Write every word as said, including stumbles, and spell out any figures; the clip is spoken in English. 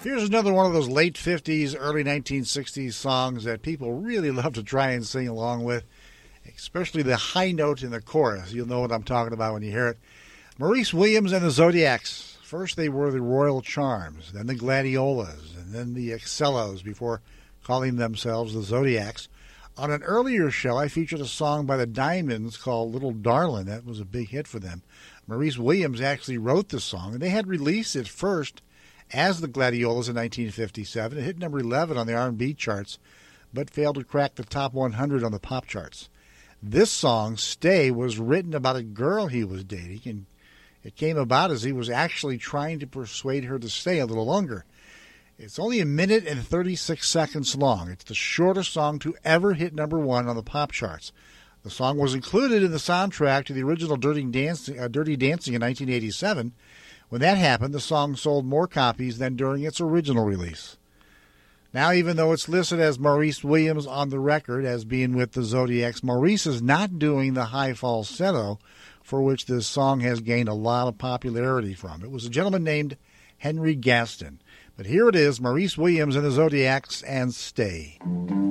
Here's another one of those late fifties, early nineteen sixties songs that people really love to try and sing along with, especially the high note in the chorus. You'll know what I'm talking about when you hear it. Maurice Williams and the Zodiacs. First they were the Royal Charms, then the Gladiolas, and then the Excellos before calling themselves the Zodiacs. On an earlier show, I featured a song by the Diamonds called Little Darlin'. That was a big hit for them. Maurice Williams actually wrote the song, and they had released it first as the Gladiolas in nineteen fifty-seven. It hit number eleven on the R and B charts, but failed to crack the top one hundred on the pop charts. This song, Stay, was written about a girl he was dating, and it came about as he was actually trying to persuade her to stay a little longer. It's only a minute and thirty-six seconds long. It's the shortest song to ever hit number one on the pop charts. The song was included in the soundtrack to the original Dirty Dancing, uh, Dirty Dancing in nineteen eighty-seven. When that happened, the song sold more copies than during its original release. Now, even though it's listed as Maurice Williams on the record as being with the Zodiacs, Maurice is not doing the high falsetto for which this song has gained a lot of popularity from. It was a gentleman named Henry Gaston. But here it is, Maurice Williams and the Zodiacs and Stay.